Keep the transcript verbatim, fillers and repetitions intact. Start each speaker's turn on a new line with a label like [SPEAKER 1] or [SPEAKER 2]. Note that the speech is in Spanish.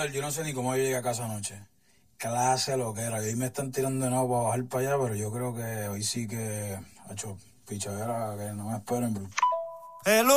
[SPEAKER 1] Brother, yo no sé ni cómo yo llegué a casa anoche. Clase lo que era. Y hoy me están tirando de nuevo para bajar para allá, pero yo creo que hoy sí que ha hecho pichadera que no me esperen, bro.
[SPEAKER 2] Hello.